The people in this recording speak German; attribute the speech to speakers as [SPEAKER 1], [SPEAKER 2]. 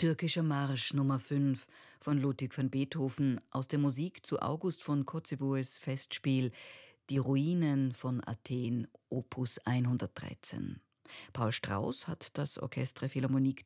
[SPEAKER 1] Türkischer Marsch Nummer 5 von Ludwig van Beethoven aus der Musik zu August von Kotzebues Festspiel Die Ruinen von Athen, Opus 113. Paul Strauss hat das Orchestre Philharmonique